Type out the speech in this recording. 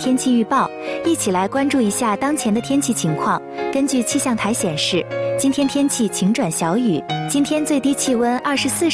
天气预报，一起来关注一下当前的天气情况。根据气象台显示，今天天气晴转小雨，今天最低气温24